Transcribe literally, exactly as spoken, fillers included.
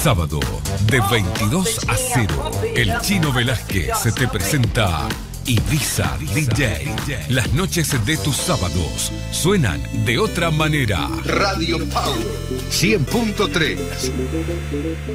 Sábado, de veintidós a cero, el Chino Velázquez se te presenta Ibiza D J. Las noches de tus sábados suenan de otra manera. Radio Power cien punto tres.